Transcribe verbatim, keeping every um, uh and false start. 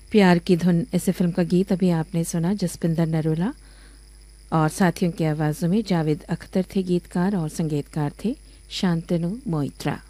प्यार की धुन इस फिल्म का गीत अभी आपने सुना। जसपिंदर नरोला और साथियों की आवाज़ों में जावेद अख्तर थे गीतकार और संगीतकार थे शांतनु मोइत्रा।